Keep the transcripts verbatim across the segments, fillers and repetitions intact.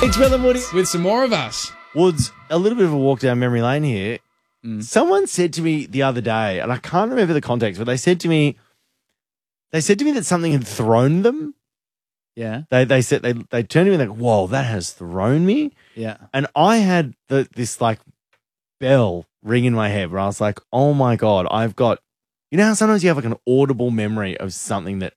It's Will and Woody. With some more of us. Woods, a little bit of a walk down memory lane here. Mm. Someone said to me the other day, and I can't remember the context, but they said to me, they said to me that something had thrown them. Yeah. They they said they they turned to me and like, whoa, that has thrown me. Yeah. And I had the, this like bell ring in my head where I was like, oh my God, I've got, you know how sometimes you have like an audible memory of something that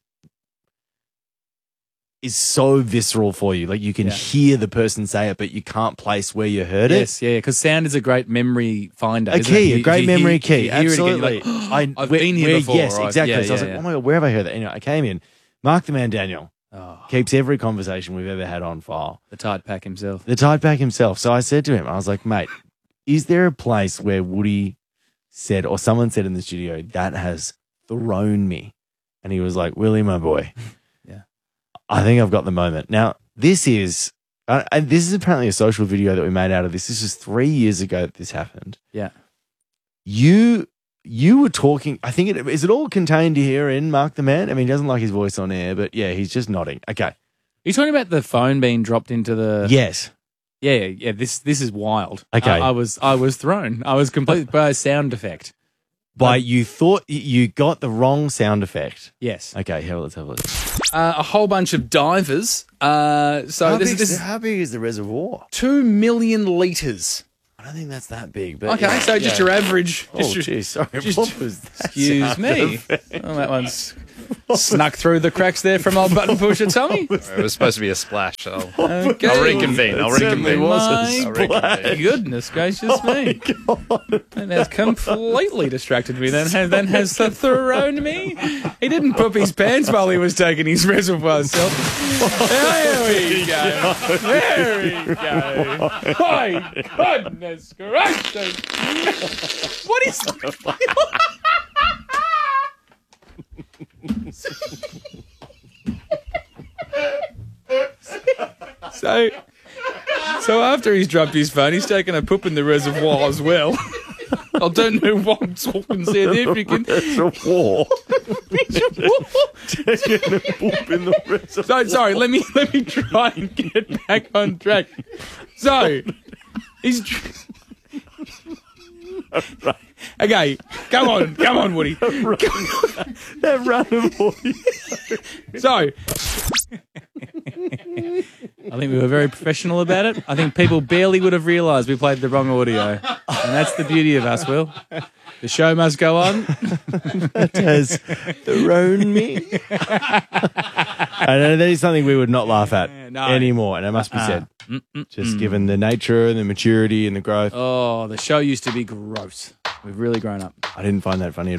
is so visceral for you. Like you can Yeah. hear the person say it, but you can't place where you heard it. Yes, yeah, because sound is a great memory finder. A isn't key, it? a great you memory hear- key. you hear it again, Absolutely. you're like, oh, I, I've where- been here where- before. Yes, or- exactly. yeah, so I was yeah, like, yeah. oh my God, where have I heard that? Anyway, I came in. Mark the Man Daniel Oh, keeps every conversation we've ever had on file. the tight pack himself. The tied back himself. So I said to him, I was like, mate, is there a place where Woody said, or someone said in the studio, that has thrown me? And he was like, Willie, my boy. Yeah. I think I've got the moment. Now, this is, uh, and this is apparently a social video that we made out of this. This is three years ago that this happened. Yeah. You you were talking, I think, it, is it all contained here in Mark the Man? I mean, he doesn't like his voice on air, but yeah, he's just nodding. Okay. Are you talking about the phone being dropped into the... Yes. Yeah, yeah, yeah. This this is wild. Okay. I, I was I was thrown. I was completely by a sound effect. But you thought you got the wrong sound effect. Yes. Okay, here, let's have a look. Uh, a whole bunch of divers. Uh, so How, this, big, this is how big is the reservoir? two million litres. I don't think that's that big. But Okay, yeah, so just yeah. your average. Oh, Just your, geez, sorry. just- What was that? excuse sound me. effect? Oh, that one's snuck through the cracks there from old button pusher Tommy. It was supposed to be a splash. I'll, Okay. I'll reconvene. I'll It certainly reconvene. was a My I'll reconvene. goodness gracious me. That has completely distracted me. Then has, then has thrown me. He didn't poop his pants while he was taking his reservoir selfie. There we go. There we go. My goodness gracious. What is So, so after he's dropped his phone, he's taken a poop in the reservoir as well. I don't know what I'm talking there. If you can, Reservoir. Taking a poop in the reservoir. so sorry. Let me let me try and get back on track. So he's tr- okay. Come on, come on, Woody. That random audio. So. I think we were very professional about it. I think people barely would have realised we played the wrong audio. And that's the beauty of us, Will. The show must go on. That has thrown me. I know that is something we would not laugh at No. anymore, and it must be said. Just given the nature and the maturity and the growth. Oh, the show used to be gross. We've really grown up. I didn't find that funny at all.